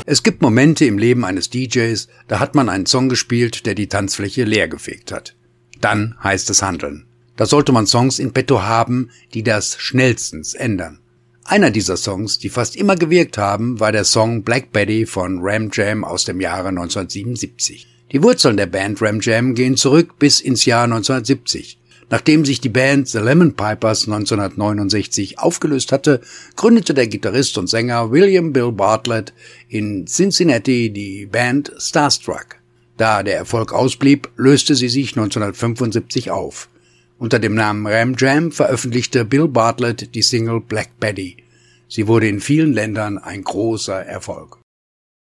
Es gibt Momente im Leben eines DJs, da hat man einen Song gespielt, der die Tanzfläche leergefegt hat. Dann heißt es handeln. Da sollte man Songs in petto haben, die das schnellstens ändern. Einer dieser Songs, die fast immer gewirkt haben, war der Song Black Betty von Ram Jam aus dem Jahre 1977. Die Wurzeln der Band Ram Jam gehen zurück bis ins Jahr 1970. Nachdem sich die Band The Lemon Pipers 1969 aufgelöst hatte, gründete der Gitarrist und Sänger William Bill Bartlett in Cincinnati die Band Starstruck. Da der Erfolg ausblieb, löste sie sich 1975 auf. Unter dem Namen Ram Jam veröffentlichte Bill Bartlett die Single Black Betty. Sie wurde in vielen Ländern ein großer Erfolg.